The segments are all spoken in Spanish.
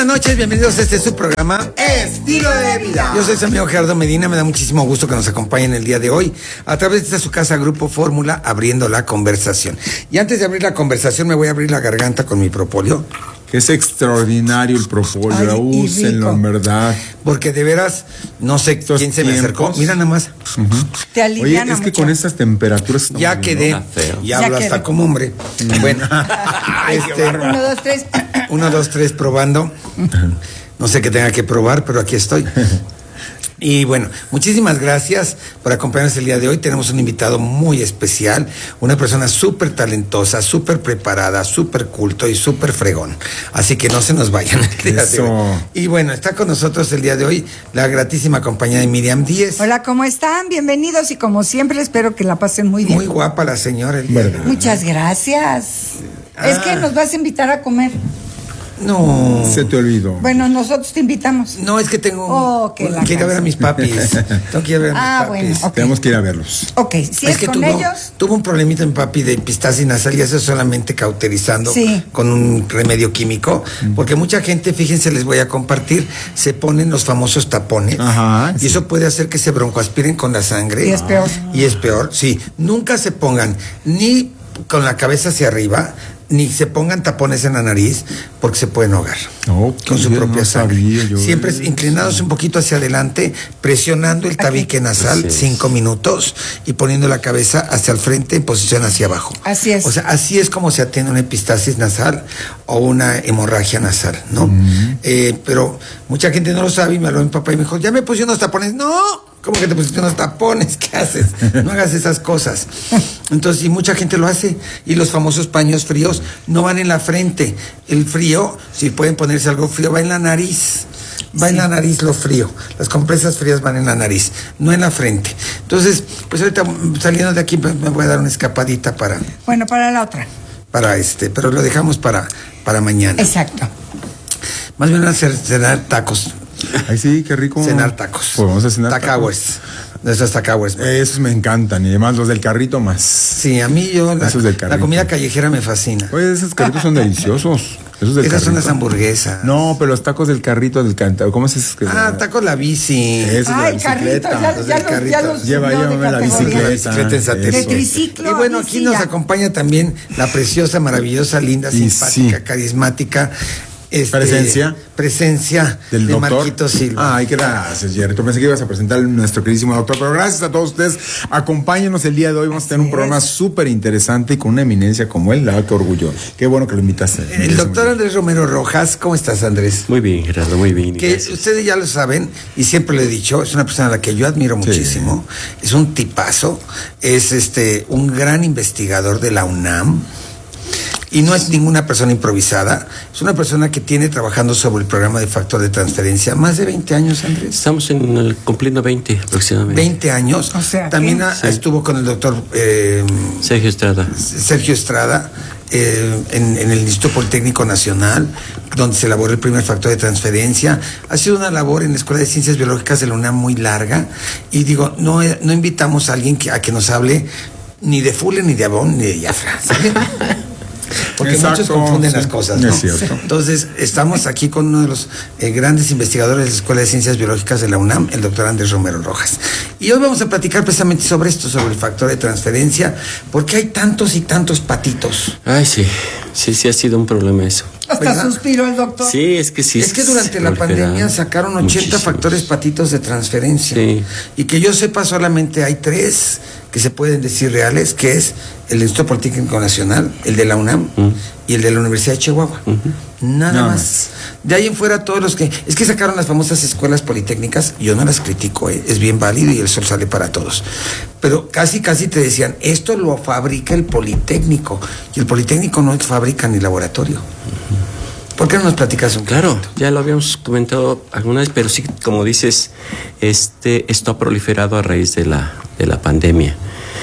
buenas noches, bienvenidos a este su programa Estilo de Vida. Yo soy su amigo Gerardo Medina, me da muchísimo gusto que nos acompañen el día de hoy a través de esta su casa Grupo Fórmula, abriendo la conversación. Y antes de abrir la conversación me voy a abrir la garganta con mi propóleo. Es extraordinario el propóleo, úsenlo en verdad. Porque de veras, no sé quién se me acercó. Mira nada más. Te aliviana. Oye, es que mucho. con estas temperaturas... Ya quedé, ya hablo hasta como hombre. Bueno, 1, 2, 3. 1, 2, 3, probando. No sé qué tenga que probar, pero aquí estoy. Y bueno, muchísimas gracias por acompañarnos el día de hoy. Tenemos un invitado muy especial, una persona súper talentosa, súper preparada, súper culto y súper fregón. Así que no se nos vayan el día de hoy. Y bueno, está con nosotros el día de hoy la gratísima compañía de Miriam Díez. Hola, ¿cómo están? Bienvenidos y como siempre espero que la pasen muy bien. Muy guapa la señora el día de hoy. Muchas gracias. Es que nos vas a invitar a comer. No. Se te olvidó. Bueno, nosotros te invitamos. No, es que tengo... quiero ir a ver a mis papis. Tengo que ir a ver a mis papis. Bueno, okay. Tenemos que ir a verlos. Ok, si es que con ellos... Tuvo un problemita mi papi de epistaxis nasal y eso solamente cauterizando con un remedio químico. Porque mucha gente, fíjense, les voy a compartir, se ponen los famosos tapones. Ajá, y eso puede hacer que se broncoaspiren con la sangre. Y es peor. Y es peor, sí. Nunca se pongan ni con la cabeza hacia arriba, ni se pongan tapones en la nariz, porque se pueden ahogar con su propia sangre. Siempre inclinados un poquito hacia adelante, presionando el tabique nasal 5 minutos y poniendo la cabeza hacia el frente en posición hacia abajo. Así es. O sea, así es como se atiende una epistaxis nasal o una hemorragia nasal, ¿no? Pero mucha gente no lo sabe y me habló mi papá y me dijo, ya me puse unos tapones. ¡No! ¿Cómo que te pusiste unos tapones? ¿Qué haces? No hagas esas cosas. Entonces, y mucha gente lo hace. Y los famosos paños fríos no van en la frente. El frío, si pueden ponerse algo frío, va en la nariz. Va en la nariz lo frío. Las compresas frías van en la nariz, no en la frente. Entonces, pues ahorita saliendo de aquí me voy a dar una escapadita para... Bueno, para la otra. Pero lo dejamos para mañana. Exacto. Más bien a cenar tacos. Ay, sí, qué rico. Cenar tacos. Pues vamos a cenar tacos. Nuestros tacos. Esos me encantan. Y además los del carrito más. Sí, a mí la comida callejera me fascina. Oye, esos carritos son deliciosos. Esas son las hamburguesas. No, pero los tacos del carrito del cantado. ¿Cómo es eso? Tacos la bici. Eso es la bicicleta. Llévame la bicicleta. De triciclo. Y bueno, aquí nos acompaña también la preciosa, maravillosa, linda, simpática, carismática. Presencia del de doctor Marquito Silva. Ay, gracias, Jerry. Pensé que ibas a presentar a nuestro queridísimo doctor, pero gracias a todos ustedes. Acompáñenos el día de hoy. Vamos a tener un programa súper interesante y con una eminencia como él. Qué orgullo. Qué bueno que lo invitaste. El doctor Andrés Romero Rojas. ¿Cómo estás, Andrés? Muy bien, Gerardo, muy bien. Que ustedes ya lo saben y siempre lo he dicho, es una persona a la que yo admiro muchísimo. Es un tipazo. Es un gran investigador de la UNAM. Y no es ninguna persona improvisada, es una persona que tiene trabajando sobre el programa de factor de transferencia más de 20 años, Andrés. Estamos cumpliendo 20 aproximadamente. 20 años. O sea, también estuvo con el doctor Sergio Estrada en el Instituto Politécnico Nacional, donde se elaboró el primer factor de transferencia. Ha sido una labor en la Escuela de Ciencias Biológicas de la UNAM muy larga. Y digo, no invitamos a alguien a que nos hable ni de Fuller, ni de Avon, ni de Jafra, ¿saben? Porque muchos confunden las cosas, ¿no? Es cierto. Entonces, estamos aquí con uno de los grandes investigadores de la Escuela de Ciencias Biológicas de la UNAM, el doctor Andrés Romero Rojas. Y hoy vamos a platicar precisamente sobre esto, sobre el factor de transferencia, porque hay tantos y tantos patitos. Ay, sí, ha sido un problema eso. Hasta suspiró el doctor. Sí, es que sí. Es que durante la pandemia sacaron 80 factores patitos de transferencia. Sí. Y que yo sepa, solamente hay 3 que se pueden decir reales, que es el Instituto Politécnico Nacional, el de la UNAM y el de la Universidad de Chihuahua. Nada más. De ahí en fuera todos los que... Es que sacaron las famosas escuelas politécnicas, yo no las critico, es bien válido y el sol sale para todos. Pero casi te decían, esto lo fabrica el Politécnico, y el Politécnico no fabrica ni laboratorio. ¿Por qué no nos platicas un poco? Claro, ya lo habíamos comentado alguna vez, pero sí, como dices, esto ha proliferado a raíz de la pandemia.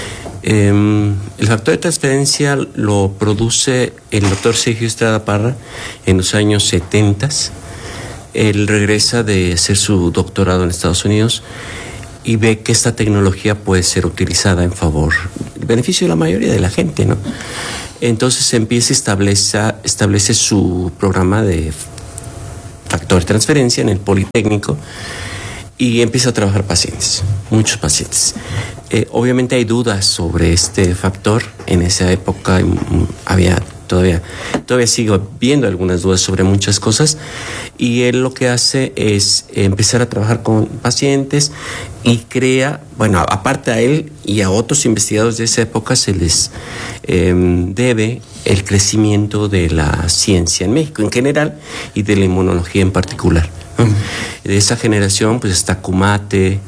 El factor de transferencia lo produce el doctor Sergio Estrada Parra en los años 70. Él regresa de hacer su doctorado en Estados Unidos y ve que esta tecnología puede ser utilizada en favor, el beneficio de la mayoría de la gente, ¿no? Entonces establece su programa de factor de transferencia en el Politécnico y empiezo a trabajar pacientes, muchos pacientes. Obviamente hay dudas sobre este factor. En esa época había todavía sigo viendo algunas dudas sobre muchas cosas, y él lo que hace es empezar a trabajar con pacientes y crea, bueno, aparte a él y a otros investigadores de esa época se les debe el crecimiento de la ciencia en México en general y de la inmunología en particular, ¿no? De esa generación pues está Kumate,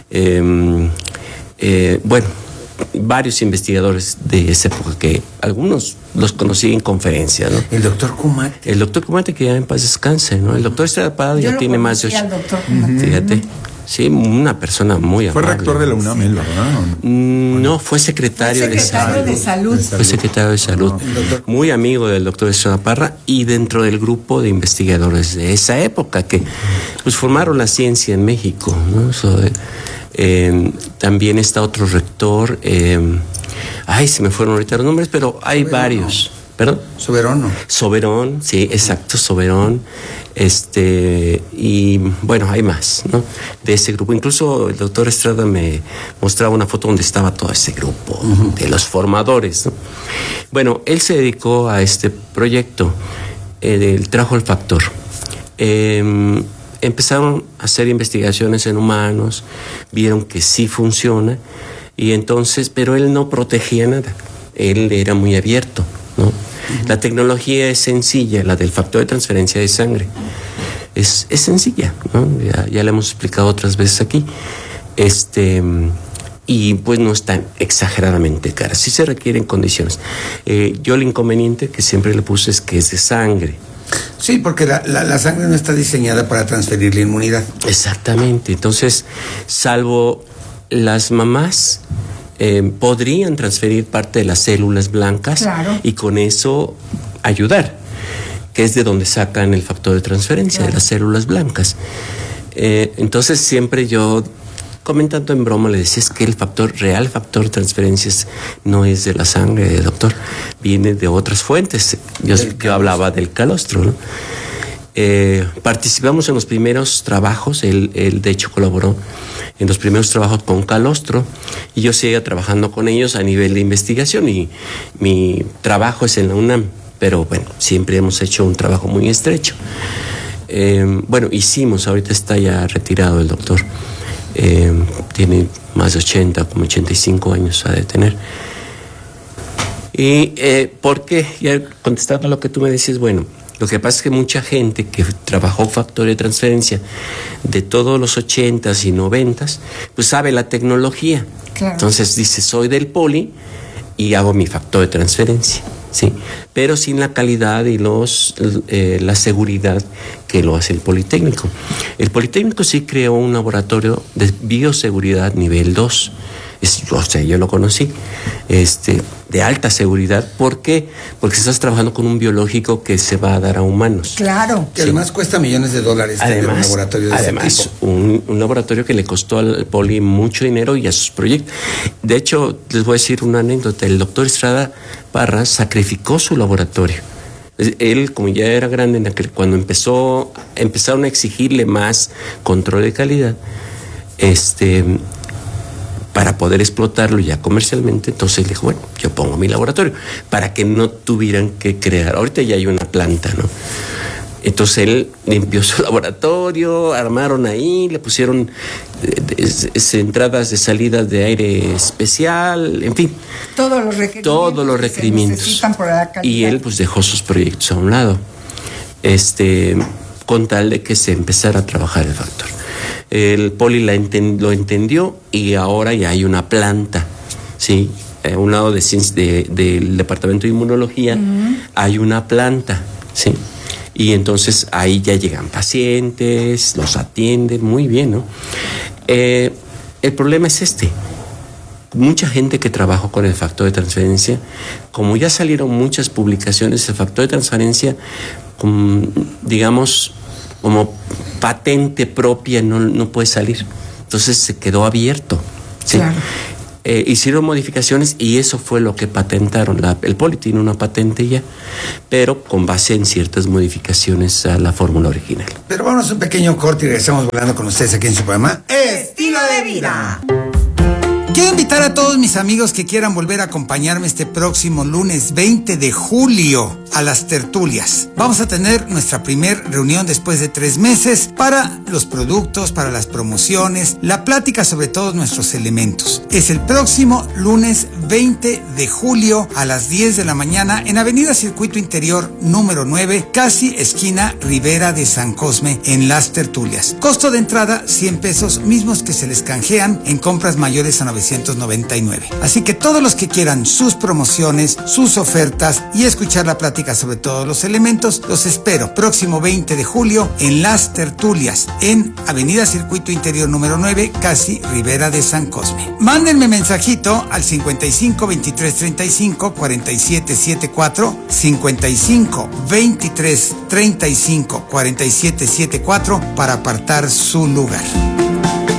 bueno, varios investigadores de esa época que algunos los conocí en conferencias, ¿no? El doctor Kumate. El doctor Kumate, que ya en paz descanse, ¿no? El doctor Estrada Parra ya tiene más de 8. Fíjate. Sí, una persona muy amable. Fue rector de la UNAM, él, ¿verdad? No, fue secretario de salud. Fue secretario de salud. Muy amigo del doctor Estrada Parra y dentro del grupo de investigadores de esa época que pues formaron la ciencia en México, ¿no? También está otro rector, se me fueron ahorita los nombres, pero hay varios. ¿Perdón? Soberón, sí, exacto, Soberón. Y bueno, hay más, ¿no? De ese grupo. Incluso el doctor Estrada me mostraba una foto donde estaba todo ese grupo de los formadores, ¿no? Bueno, él se dedicó a este proyecto, él trajo el factor. Empezaron a hacer investigaciones en humanos, vieron que sí funciona, y entonces, pero él no protegía nada, él era muy abierto, ¿no? La tecnología es sencilla, la del factor de transferencia de sangre. Es sencilla, ¿no? Ya la hemos explicado otras veces aquí. Y pues no es tan exageradamente cara. Sí se requieren condiciones. Yo el inconveniente que siempre le puse es que es de sangre. Sí, porque la sangre no está diseñada para transferir la inmunidad. Exactamente. Entonces, salvo las mamás, podrían transferir parte de las células blancas, claro, y con eso ayudar, que es de donde sacan el factor de transferencia, claro, de las células blancas. Entonces siempre yo, comentando en broma, le decía, es que el real factor de transferencia no es de la sangre, doctor, viene de otras fuentes. Yo hablaba del calostro, ¿no? Participamos en los primeros trabajos, él de hecho colaboró en los primeros trabajos con calostro, y yo seguía trabajando con ellos a nivel de investigación, y mi trabajo es en la UNAM, pero bueno, siempre hemos hecho un trabajo muy estrecho. Ahorita está ya retirado el doctor, tiene más de 80, como 85 años ha de tener. Y porque, ya contestando a lo que tú me decías, bueno, lo que pasa es que mucha gente que trabajó factor de transferencia de todos los 80s y 90s, pues sabe la tecnología. Claro. Entonces dice, soy del Poli y hago mi factor de transferencia, sí, pero sin la calidad y la seguridad que lo hace el Politécnico. El Politécnico sí creó un laboratorio de bioseguridad nivel 2. Yo lo conocí, de alta seguridad. ¿Por qué? Porque estás trabajando con un biológico que se va a dar a humanos. Claro. Que además cuesta millones de dólares tener un laboratorio de ese tipo. Un laboratorio que le costó al Poli mucho dinero y a sus proyectos. De hecho, les voy a decir una anécdota. El doctor Estrada Parra sacrificó su laboratorio. Él, como ya era grande, cuando empezaron a exigirle más control de calidad, para poder explotarlo ya comercialmente, entonces le dijo, bueno, yo pongo mi laboratorio, para que no tuvieran que crear. Ahorita ya hay una planta, ¿no? Entonces él limpió su laboratorio, armaron ahí, le pusieron entradas de salidas de aire especial, en fin. Todos los requerimientos. Y él pues dejó sus proyectos a un lado, con tal de que se empezara a trabajar el factor. El Poli lo entendió y ahora ya hay una planta, ¿sí? A un lado del Departamento de Inmunología hay una planta, ¿sí? Y entonces ahí ya llegan pacientes, los atienden muy bien, ¿no? El problema es mucha gente que trabajó con el factor de transferencia, como ya salieron muchas publicaciones, el factor de transferencia, digamos, como patente propia no puede salir. Entonces se quedó abierto, ¿sí? Claro. hicieron modificaciones y eso fue lo que patentaron. El Poli tiene una patente ya, pero con base en ciertas modificaciones a la fórmula original. Pero vamos a un pequeño corte y regresamos volando con ustedes aquí en su programa Estilo de Vida. Quiero invitar a todos mis amigos que quieran volver a acompañarme este próximo lunes 20 de julio a las tertulias. Vamos a tener nuestra primer reunión después de 3 meses para los productos, para las promociones, la plática sobre todos nuestros elementos. Es el próximo lunes 20 de julio a las 10 de la mañana en Avenida Circuito Interior número 9, casi esquina Ribera de San Cosme, en las tertulias. Costo de entrada 100 pesos, mismos que se les canjean en compras mayores a 999. Así que todos los que quieran sus promociones, sus ofertas y escuchar la plática sobre todos los elementos, los espero próximo 20 de julio en las tertulias en Avenida Circuito Interior número 9, casi Ribera de San Cosme. Mándenme mensajito al 55 23 35 47 74, 55 23 35 47 74 para apartar su lugar.